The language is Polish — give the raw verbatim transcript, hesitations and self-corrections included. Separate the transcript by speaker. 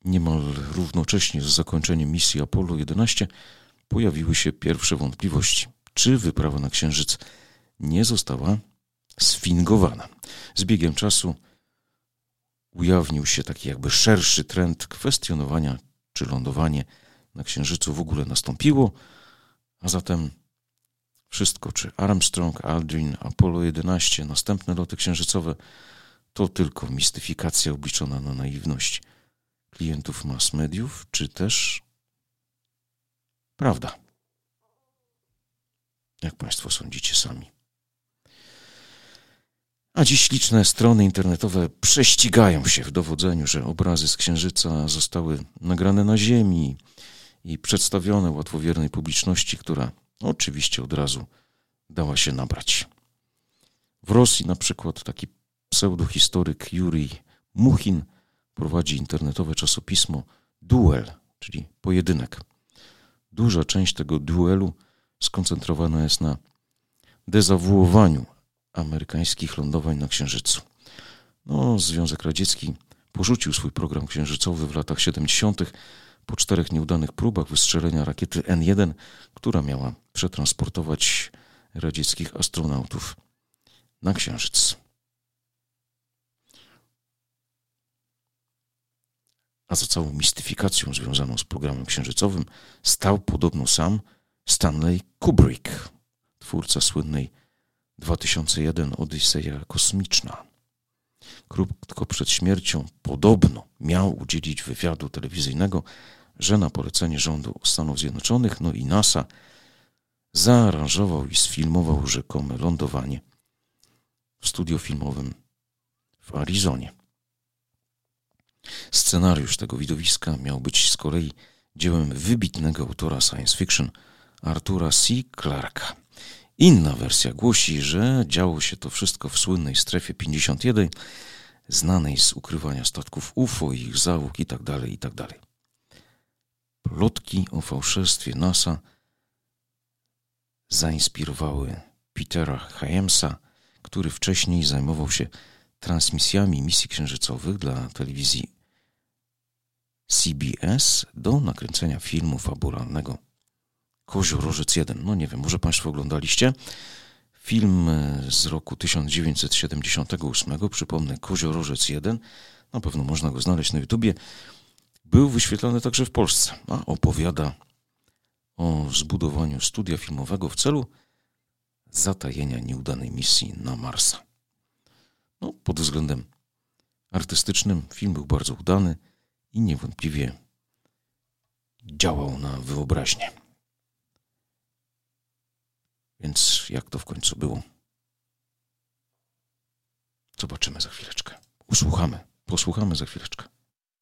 Speaker 1: Niemal równocześnie z zakończeniem misji Apollo jedenaście pojawiły się pierwsze wątpliwości, czy wyprawa na Księżyc nie została sfingowana. Z biegiem czasu ujawnił się taki jakby szerszy trend kwestionowania, czy lądowanie na Księżycu w ogóle nastąpiło, a zatem wszystko, czy Armstrong, Aldrin, Apollo jedenaście, następne loty księżycowe, to tylko mistyfikacja obliczona na naiwność klientów mass mediów, czy też prawda? Jak Państwo sądzicie sami? A dziś liczne strony internetowe prześcigają się w dowodzeniu, że obrazy z Księżyca zostały nagrane na Ziemi i przedstawione łatwowiernej publiczności, która oczywiście od razu dała się nabrać. W Rosji na przykład taki pseudohistoryk Jurij Muchin prowadzi internetowe czasopismo Duel, czyli pojedynek. Duża część tego duelu skoncentrowana jest na dezawuowaniu amerykańskich lądowań na Księżycu. No, Związek Radziecki porzucił swój program księżycowy w latach siedemdziesiątych po czterech nieudanych próbach wystrzelenia rakiety N jeden, która miała przetransportować radzieckich astronautów na Księżyc. A za całą mistyfikacją związaną z programem księżycowym stał podobno sam Stanley Kubrick, twórca słynnej dwa tysiące jeden Odyseja kosmiczna. Krótko przed śmiercią podobno miał udzielić wywiadu telewizyjnego, że na polecenie rządu Stanów Zjednoczonych, no i NASA, zaaranżował i sfilmował rzekome lądowanie w studio filmowym w Arizonie. Scenariusz tego widowiska miał być z kolei dziełem wybitnego autora science fiction Artura C. Clarka. Inna wersja głosi, że działo się to wszystko w słynnej strefie pięćdziesiąt jeden, znanej z ukrywania statków U F O, ich załóg itd., itd. Plotki o fałszerstwie NASA zainspirowały Petera Hyamsa, który wcześniej zajmował się transmisjami misji księżycowych dla telewizji C B S do nakręcenia filmu fabularnego Koziorożec jeden. No nie wiem, może Państwo oglądaliście film z roku tysiąc dziewięćset siedemdziesiątego ósmego, przypomnę, Koziorożec jeden, na pewno można go znaleźć na YouTubie. Był wyświetlany także w Polsce, a opowiada o zbudowaniu studia filmowego w celu zatajenia nieudanej misji na Marsa. No, pod względem artystycznym film był bardzo udany i niewątpliwie działał na wyobraźnię. Więc jak to w końcu było? Zobaczymy za chwileczkę. Usłuchamy, posłuchamy za chwileczkę.